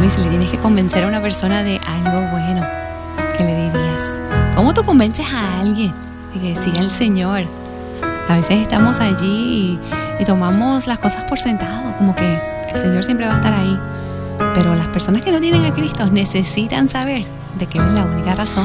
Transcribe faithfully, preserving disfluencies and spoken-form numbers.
Bueno, y si le tienes que convencer a una persona de algo bueno, ¿qué le dirías? ¿Cómo tú convences a alguien de que siga al Señor? A veces estamos allí y, y tomamos las cosas por sentado, como que el Señor siempre va a estar ahí. Pero las personas que no tienen a Cristo necesitan saber de que Él es la única razón